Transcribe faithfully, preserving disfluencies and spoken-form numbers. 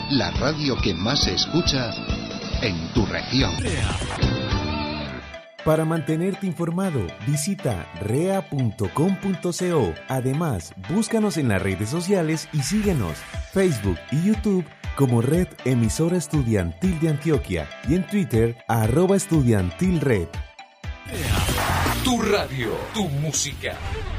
la radio que más se escucha en tu región. Para mantenerte informado, visita rea punto com punto co. Además, búscanos en las redes sociales y síguenos, Facebook y YouTube como Red Emisora Estudiantil de Antioquia y en Twitter, arroba estudiantilred. Tu radio, tu música.